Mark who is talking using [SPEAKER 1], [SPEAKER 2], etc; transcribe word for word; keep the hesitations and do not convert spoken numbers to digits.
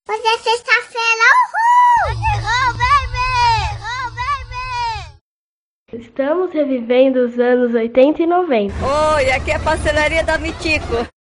[SPEAKER 1] Hoje é sexta-feira, uhul! Oh, baby! Oh, baby!
[SPEAKER 2] Estamos revivendo os anos oitenta e noventa.
[SPEAKER 3] Oi, aqui é a pastelaria da Mitico.